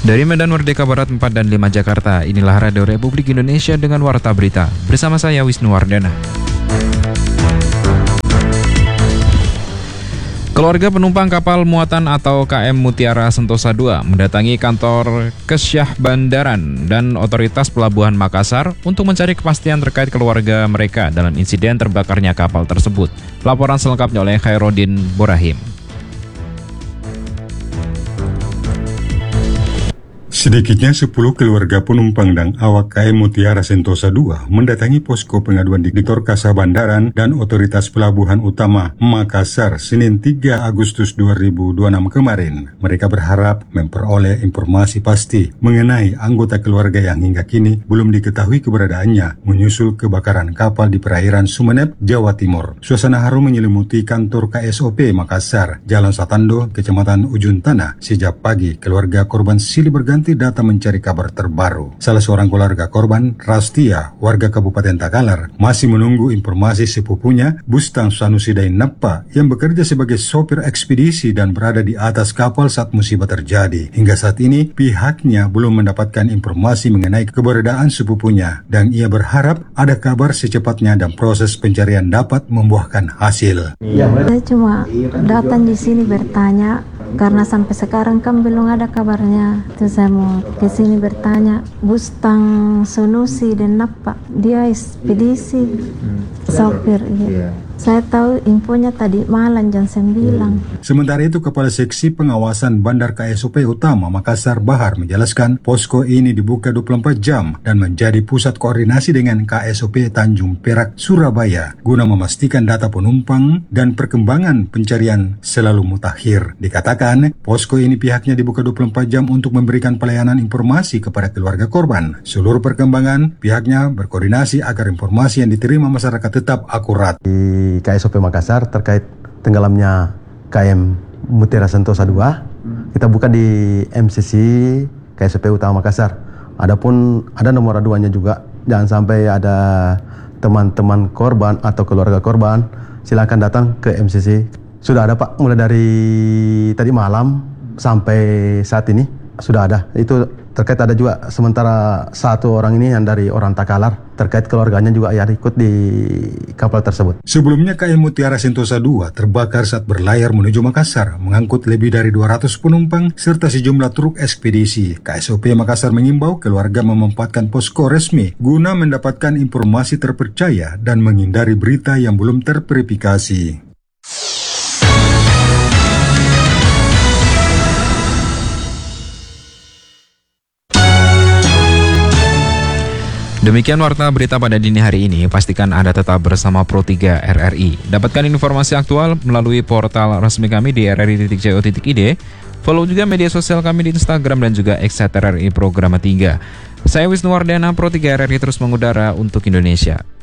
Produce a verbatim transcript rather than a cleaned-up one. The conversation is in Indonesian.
Dari Medan Merdeka Barat empat dan lima Jakarta, inilah Radio Republik Indonesia dengan Warta Berita. Bersama saya Wisnu Wardana. Keluarga penumpang kapal muatan atau K M Mutiara Sentosa dua mendatangi kantor Kesyah Bandaran dan Otoritas Pelabuhan Makassar untuk mencari kepastian terkait keluarga mereka dalam insiden terbakarnya kapal tersebut. Laporan selengkapnya oleh Khairuddin Borahim. Sedikitnya sepuluh keluarga penumpang dan awak K M Mutiara Sentosa dua mendatangi posko pengaduan di Kantor Kasah Bandaran dan Otoritas Pelabuhan Utama Makassar Senin tiga Agustus dua ribu dua puluh enam kemarin. Mereka berharap memperoleh informasi pasti mengenai anggota keluarga yang hingga kini belum diketahui keberadaannya menyusul kebakaran kapal di perairan Sumeneb, Jawa Timur. Suasana haru menyelimuti kantor K S O P Makassar, Jalan Satando, Kecamatan Ujung Tanah. Sejak pagi, keluarga korban silih berganti data mencari kabar terbaru. Salah seorang keluarga korban, Rastia, warga Kabupaten Takalar, masih menunggu informasi sepupunya, Bustang Sanusi Dain Nappa, yang bekerja sebagai sopir ekspedisi dan berada di atas kapal saat musibah terjadi. Hingga saat ini, pihaknya belum mendapatkan informasi mengenai keberadaan sepupunya, dan ia berharap ada kabar secepatnya dan proses pencarian dapat membuahkan hasil. Saya cuma datang di sini bertanya, karena sampai sekarang kan belum ada kabarnya. Terus saya mau ke sini bertanya, Bustang Sanusi dan Nappa, dia ekspedisi, hmm. sopir. Iya. Saya tahu infonya tadi malam jam sembilan. Sementara itu, Kepala Seksi Pengawasan Bandar K S O P Utama Makassar Bahar menjelaskan posko ini dibuka dua puluh empat jam dan menjadi pusat koordinasi dengan K S O P Tanjung Perak, Surabaya guna memastikan data penumpang dan perkembangan pencarian selalu mutakhir. Dikatakan, posko ini pihaknya dibuka dua puluh empat jam untuk memberikan pelayanan informasi kepada keluarga korban. Seluruh perkembangan pihaknya berkoordinasi agar informasi yang diterima masyarakat tetap akurat. K S O P Makassar terkait tenggelamnya K M Mutiara Sentosa dua, kita buka di M C C K S O P Utama Makassar. Adapun ada nomor aduannya juga, jangan sampai ada teman-teman korban atau keluarga korban, silakan datang ke M C C. Sudah ada Pak, mulai dari tadi malam sampai saat ini sudah ada. Itu terkait ada juga sementara satu orang ini yang dari orang Takalar, terkait keluarganya juga yang ikut di kapal tersebut. Sebelumnya K M Mutiara Sentosa dua terbakar saat berlayar menuju Makassar, mengangkut lebih dari dua ratus penumpang serta sejumlah truk ekspedisi. K S O P Makassar mengimbau keluarga memanfaatkan posko resmi guna mendapatkan informasi terpercaya dan menghindari berita yang belum terverifikasi. Demikian warta berita pada dini hari ini. Pastikan Anda tetap bersama Pro tiga R R I. Dapatkan informasi aktual melalui portal resmi kami di r r i titik co titik i d. Follow juga media sosial kami di Instagram dan juga X R R I Programa tiga. Saya Wisnu Wardana, Pro tiga R R I terus mengudara untuk Indonesia.